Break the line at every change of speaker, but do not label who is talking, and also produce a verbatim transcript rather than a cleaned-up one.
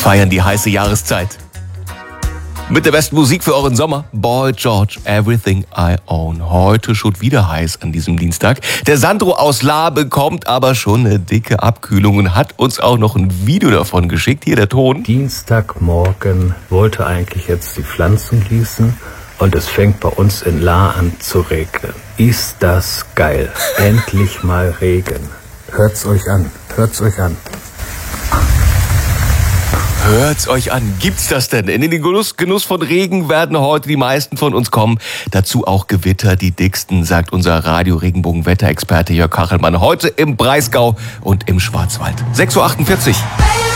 feiern die heiße Jahreszeit. Mit der besten Musik für euren Sommer. Boy George, Everything I Own. Heute schon wieder heiß an diesem Dienstag. Der Sandro aus Lahr bekommt aber schon eine dicke Abkühlung und hat uns auch noch ein Video davon geschickt. Hier der Ton.
Dienstagmorgen wollte eigentlich jetzt die Pflanzen gießen und es fängt bei uns in Lahr an zu regnen. Ist das geil. Endlich mal Regen. Hört's euch an. Hört's euch an.
Hört's euch an. Gibt's das denn? In den Genuss, Genuss von Regen werden heute die meisten von uns kommen. Dazu auch Gewitter, die dicksten, sagt unser Radio-Regenbogen-Wetterexperte Jörg Kachelmann. Heute im Breisgau und im Schwarzwald. sechs Uhr achtundvierzig.